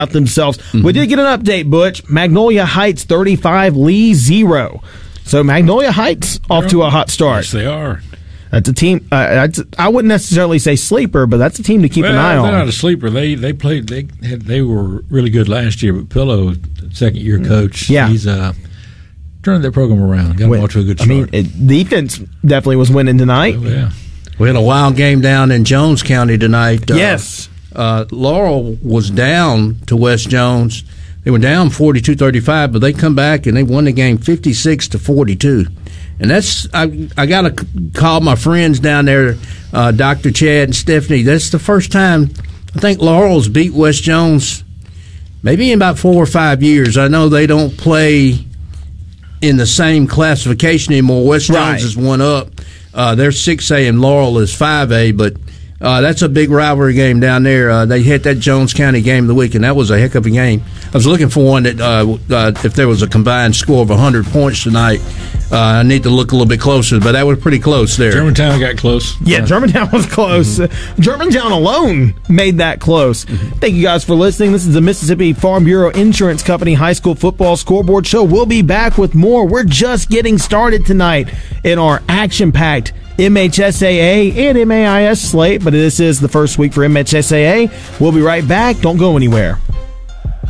themselves. We did get an update, Butch. Magnolia Heights 35, Lee 0. So Magnolia Heights off to a hot start. Yes, they are. That's a team. I wouldn't necessarily say sleeper, but that's a team to keep an eye on. They're not a sleeper. They played. They were really good last year. But Pillow, second year coach, he's turned their program around. Got them off to a good start. Defense definitely was winning tonight. Oh, yeah. We had a wild game down in Jones County tonight. Yes. Laurel was down to West Jones. They were down 42-35, but they come back and they won the game 56-42. And that's I got to call my friends down there, Dr. Chad and Stephanie. That's the first time I think Laurel's beat West Jones maybe in about 4 or 5 years. I know they don't play in the same classification anymore. West Jones is one up. They're 6A and Laurel is 5A, but that's a big rivalry game down there. They hit that Jones County game of the week, and that was a heck of a game. I was looking for one that if there was a combined score of 100 points tonight, I need to look a little bit closer, but that was pretty close there. Germantown got close. Yeah, Germantown was close. Germantown alone made that close. Thank you guys for listening. This is the Mississippi Farm Bureau Insurance Company High School Football Scoreboard Show. We'll be back with more. We're just getting started tonight in our action-packed MHSAA and MAIS slate, but this is the first week for MHSAA. We'll be right back. Don't go anywhere.